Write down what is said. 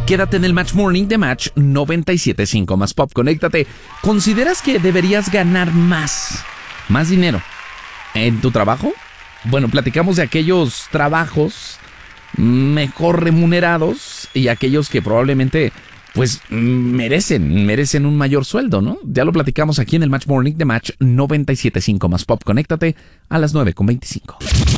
Quédate en el Match Morning de Match 97.5 más Pop. Conéctate. ¿Consideras que deberías ganar más dinero en tu trabajo? Bueno, platicamos de aquellos trabajos mejor remunerados y aquellos que probablemente pues merecen un mayor sueldo, ¿no? Ya lo platicamos aquí en el Match Morning de Match 97.5 más Pop. Conéctate a las 9:25.